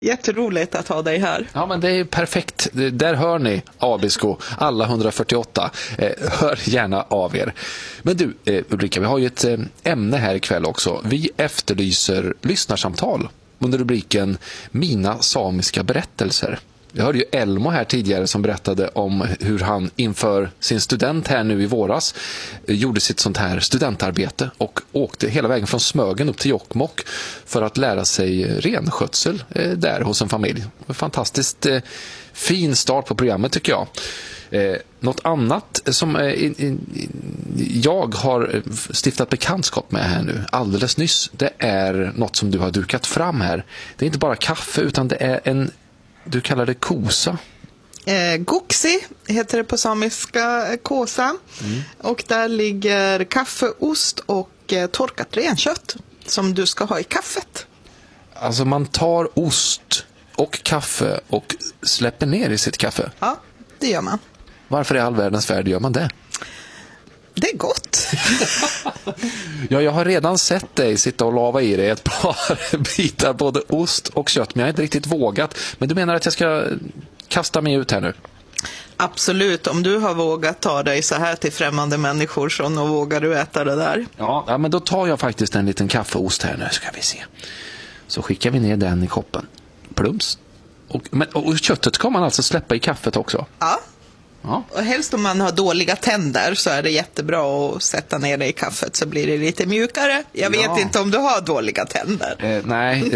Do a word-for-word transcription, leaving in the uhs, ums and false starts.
Jätteroligt att ha dig här. Ja, men det är perfekt. Där hör ni Abisko, alla hundrafyrtioåtta. Eh, hör gärna av er. Men du, eh, Ulrika, vi har ju ett eh, ämne här ikväll också. Vi efterlyser lyssnarsamtal under rubriken Mina samiska berättelser. Jag hörde ju Elmo här tidigare som berättade om hur han inför sin student här nu i våras gjorde sitt sånt här studentarbete och åkte hela vägen från Smögen upp till Jokkmokk för att lära sig renskötsel där hos en familj. Fantastiskt eh, fin start på programmet tycker jag. Eh, något annat som eh, in, in, jag har stiftat bekantskap med här nu alldeles nyss, det är något som du har dukat fram här. Det är inte bara kaffe utan det är en, du kallar det kosa. Eh, Goksi heter det på samiska, kåsa. Mm. Och där ligger kaffeost och eh, torkat renkött som du ska ha i kaffet. Alltså man tar ost och kaffe och släpper ner i sitt kaffe? Ja, det gör man. Varför i all världens värld gör man det? Det är gott. Ja, jag har redan sett dig sitta och lava i dig ett par bitar både ost och kött, men jag har inte riktigt vågat. Men du menar att jag ska kasta mig ut här nu? Absolut, om du har vågat ta dig så här till främmande människor så nu vågar du äta det där. Ja, ja, men då tar jag faktiskt en liten kaffeost här nu, ska vi se. Så skickar vi ner den i koppen. Plums. Och, men, och köttet kan man alltså släppa i kaffet också? Ja. Ja. Och helst om man har dåliga tänder så är det jättebra att sätta ner det i kaffet så blir det lite mjukare. Jag vet ja. inte om du har dåliga tänder. Eh, nej,